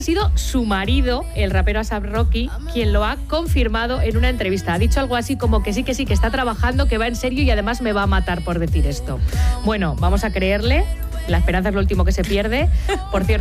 Ha sido su marido, el rapero A$AP Rocky, quien lo ha confirmado en una entrevista. Ha dicho algo así como que sí, que está trabajando, que va en serio y además me va a matar por decir esto. Bueno, vamos a creerle. La esperanza es lo último que se pierde. Por cierto,